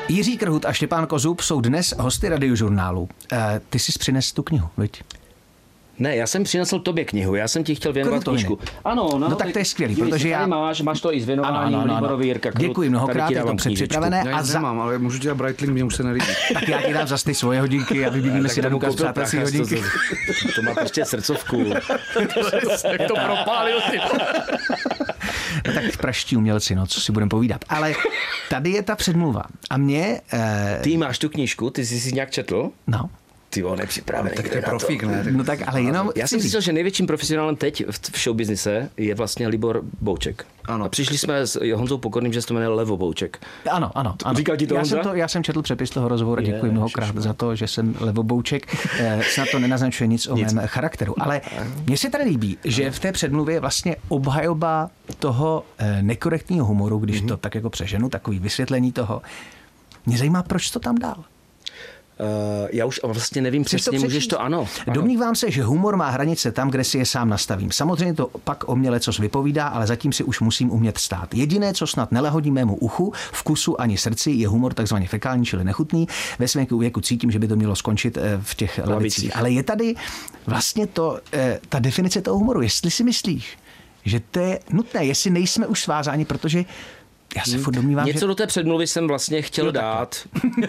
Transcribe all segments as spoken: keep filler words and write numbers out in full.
Jiří Krhut a Štěpán Kozub jsou dnes hosty Radiožurnálu. E, ty jsi přines tu knihu, viď? Ne, já jsem přinesl tobě knihu, já jsem ti chtěl věnovat knížku. Ano, no, no tak to je skvělý, dívaj, protože já... máš, máš to i z věnování Liborovi Jirka Krhut. Děkuji mnohokrát, je to předpřipravené. Já za... nemám, ale můžu ti dát Breitling, mě už se nelíbí. Tak já ti dám zase ty svoje hodinky a vybídíme si Danuka z přátelský hodinky. To, to, to má prostě srdcovku. Jak to propálil ty. No tak praští umělci, no, co si budeme povídat. Ale tady je ta předmluva. A mě... Eh... Ty máš tu knížku, ty jsi si nějak četl? No. Ty on nepřipravený. Tak to je profík, ne? No tak ale jenom... Já jsem myslel, že největším profesionálem teď v showbiznise je vlastně Libor Bouček. Ano. A přišli jsme s Honzou Pokorným, že se to jmenuje Levo Bouček. Ano, ano. ano. Říkal ti to já Honza? jsem, to, já jsem četl přepis toho rozhovoru a děkuji je, mnohokrát šišma. za to, že jsem Levo Bouček. Snad to nenaznačuje nic o nic. mém charakteru. Ale mně se tady líbí, že v té předmluvě je vlastně obhajoba toho nekorektního humoru, když mm-hmm. to tak jako přeženu, takový vysvětlení toho. Mě zajímá, proč to tam dál. Uh, já už vlastně nevím přesně, to můžeš to ano. ano. Domnívám se, že humor má hranice tam, kde si je sám nastavím. Samozřejmě to pak o mě lecos vypovídá, ale zatím si už musím umět stát. Jediné, co snad nelehodí mému uchu, vkusu ani srdci, je humor takzvaně fekální, čili nechutný. Ve svém věku cítím, že by to mělo skončit v těch lavicích. lavicích. Ale je tady vlastně to, ta definice toho humoru. Jestli si myslíš, že to je nutné, jestli nejsme už svázáni, protože já se furt domnívám, Něco že... do té předmluvy jsem vlastně chtěl no, dát.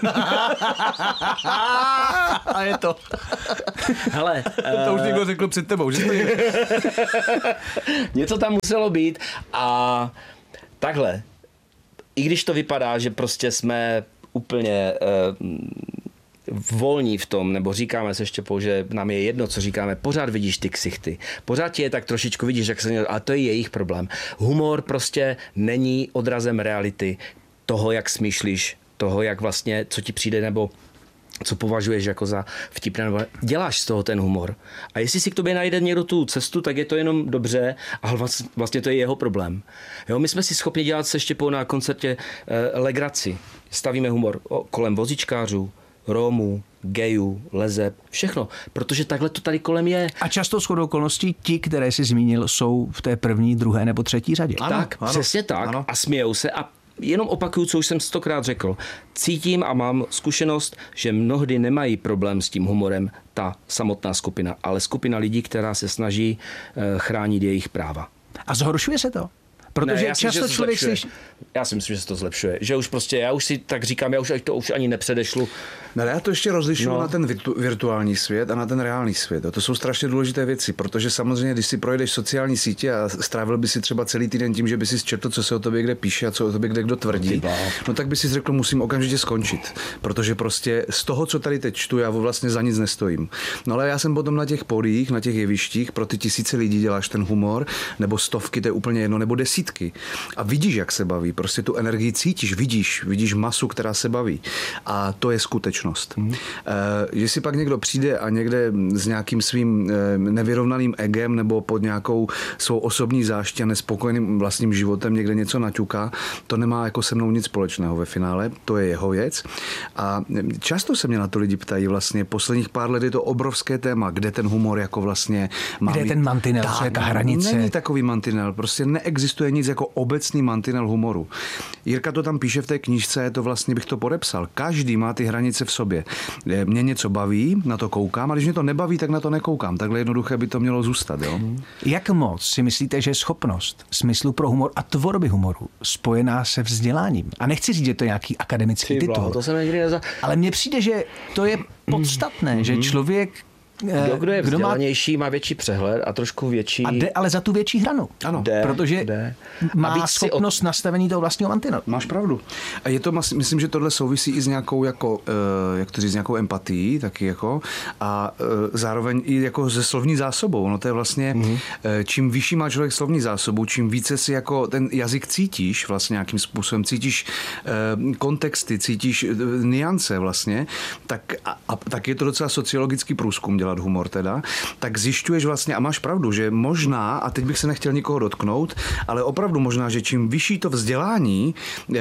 A je to. Hele, to už někdo řekl před tebou, že to je. Něco tam muselo být a takhle. I když to vypadá, že prostě jsme úplně uh, volní v tom, nebo říkáme se ještě že nám je jedno, co říkáme, pořád vidíš ty ksichty. Pořád ti je tak trošičku vidíš, jak se... Ale to je jejich problém. Humor prostě není odrazem reality toho, jak smýšlíš, toho, jak vlastně, co ti přijde, nebo co považuješ jako za vtipné, nebo děláš z toho ten humor. A jestli si k tobě najde někdo tu cestu, tak je to jenom dobře, ale vlastně to je jeho problém. Jo, my jsme si schopni dělat se Štěpou na koncertě eh, legraci. Stavíme humor o, kolem vozičkářů, Rómů, gejů, lezeb, všechno, protože takhle to tady kolem je. A často shodou okolností ti, které jsi zmínil, jsou v té první, druhé nebo třetí řadě. Ano, tak, ano, přesně tak ano. A smějou se a jenom opakuju, co už jsem stokrát řekl. Cítím a mám zkušenost, že mnohdy nemají problém s tím humorem ta samotná skupina, ale skupina lidí, která se snaží uh, chránit jejich práva. A zhoršuje se to? Protože ne, často si, člověk slyší... Já si myslím, že se to zlepšuje. Že už prostě, já už si tak říkám, já už to už ani nepředešlu. No, já to ještě rozlišuju no. na ten virtu, virtuální svět a na ten reálný svět. A to jsou strašně důležité věci, protože samozřejmě, když si projdeš sociální sítě a strávil by si třeba celý týden tím, že by si četl, co se o tobě kde píše a co o tobě kde kdo tvrdí, no tak by si řekl, musím okamžitě skončit. Protože prostě z toho, co tady teď čtu, já vlastně za nic nestojím. No ale já jsem potom na těch podích, na těch jevištích, pro ty tisíce lidí děláš ten humor, nebo stovky, to je úplně jedno, nebo desítky. A vidíš, jak se baví, prostě tu energii cítíš, vidíš, vidíš masu, která se baví. A to je skutečnost. Mm. E, že si pak někdo přijde a někde s nějakým svým e, nevyrovnaným egem nebo pod nějakou svou osobní záští a nespokojeným vlastním životem někde něco naťuká, to nemá jako se mnou nic společného ve finále, to je jeho věc. A často se mě na to lidi ptají vlastně, posledních pár let je to obrovské téma, kde ten humor jako vlastně má. Kde je ten mantinel, co je ta hranice? Není takový mantinel, prostě neexistuje nic jako obecný mantinel humoru. Jirka to tam píše v té knížce, to vlastně bych to podepsal. Každý má ty hranice v sobě. Mě něco baví, na to koukám, a když mě to nebaví, tak na to nekoukám. Takhle jednoduché by to mělo zůstat. Jo? Jak moc si myslíte, že je schopnost smyslu pro humor a tvorby humoru spojená se vzděláním? A nechci říct, že to je nějaký akademický Ty titul. To jsem neza... Ale mně přijde, že to je podstatné, mm. že člověk Kdo, kdo je vzdělanější, má... má větší přehled a trošku větší... A jde ale za tu větší hranu. Ano. Jde, protože jde. má schopnost od... nastavení toho vlastního mantinelu. Máš pravdu. A je to, myslím, že tohle souvisí i s nějakou, jako, jak to říct, s nějakou empatií, taky jako, a zároveň i jako se slovní zásobou. No to je vlastně, mm-hmm. čím vyšší má člověk slovní zásobu, čím více si jako ten jazyk cítíš vlastně nějakým způsobem, cítíš kontexty, cítíš niance vlastně, tak, a, a tak je to docela sociologický průzkum dělat humor teda, tak zjišťuješ vlastně, a máš pravdu, že možná, a teď bych se nechtěl nikoho dotknout, ale opravdu možná, že čím vyšší to vzdělání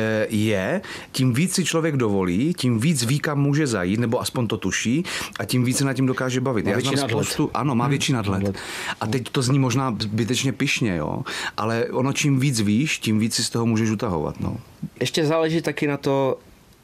je, tím víc si člověk dovolí, tím víc ví, kam může zajít, nebo aspoň to tuší, a tím víc se nad tím dokáže bavit. Má Já znám spoustu, ano, má větší nadhled. A teď to zní možná zbytečně pyšně, jo, ale ono čím víc víš, tím víc si z toho můžeš utahovat, no. Ještě záleží taky na to,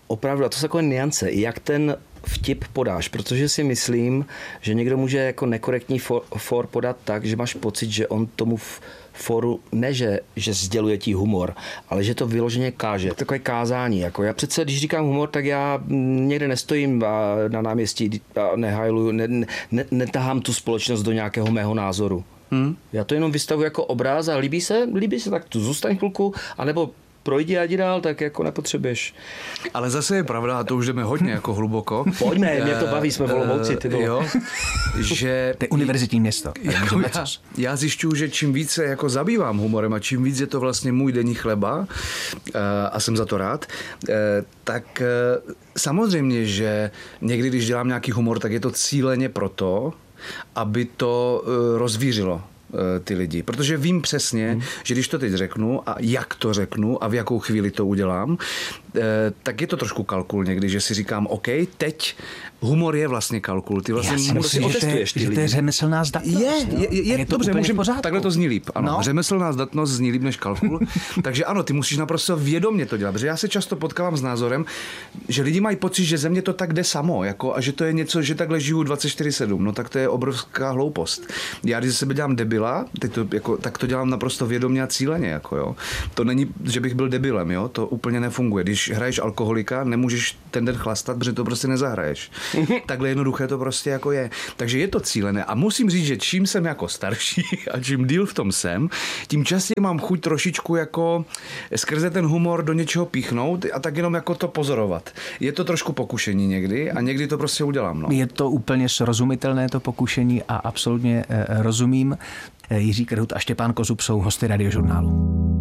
opravdu, a to jsou takové niance, jak ten vtip podáš, protože si myslím, že někdo může jako nekorektní for, for podat tak, že máš pocit, že on tomu v foru, ne že, že sděluje ti humor, ale že to vyloženě káže. Takové kázání. Jako já přece, když říkám humor, tak já někde nestojím na náměstí a nehajluju, ne, ne, netahám tu společnost do nějakého mého názoru. Hmm. Já to jenom vystavuji jako obráz a líbí se, líbí se, tak tu zůstaň chvilku, anebo projdi a jdi dál, tak jako nepotřebuješ. Ale zase je pravda, a to už jdeme hodně jako hluboko. Pojďme, mě to baví, jsme v Olomouci, ty vole. Jo, že... To je univerzitní město. Jako já, já zjišťuju, že čím víc se jako zabývám humorem a čím víc je to vlastně můj denní chleba, a jsem za to rád, tak samozřejmě, že někdy, když dělám nějaký humor, tak je to cíleně proto, aby to rozvířilo ty lidi. Protože vím přesně, hmm. že když to teď řeknu a jak to řeknu a v jakou chvíli to udělám, tak je to trošku kalkul někdy, že si říkám, OK, teď humor je vlastně kalkul. Ty vlastně Já si myslím, že to je, že to je řemeslná zdatnost. Je, je, je, je, je to dobře, můžem, takhle to zní líp. Ano, no. Řemeslná zdatnost zní líp než kalkul. Takže ano, ty musíš naprosto vědomě to dělat. Protože já se často potkávám s názorem, že lidi mají pocit, že ze mě to tak jde samo, jako, a že to je něco, že takhle žiju dvacet čtyři sedm. No tak to je obrovská hloupost. Já když ze sebe dělám debila, teď to, jako, tak to dělám naprosto vědomě a cíleně. Jako, jo. To není, že bych byl debilem, jo? To úplně nefunguje. Když hraješ alkoholika, nemůžeš ten den chlastat, protože to prostě nezahraješ. Takhle jednoduché to prostě jako je. Takže je to cílené. A musím říct, že čím jsem jako starší a čím díl v tom jsem, tím častěji mám chuť trošičku jako skrze ten humor do něčeho píchnout a tak jenom jako to pozorovat. Je to trošku pokušení někdy a někdy to prostě udělám. No. Je to úplně srozumitelné to pokušení a absolutně eh, rozumím. Jiří Krhut a Štěpán Kozub jsou hosty Radiožurnálu.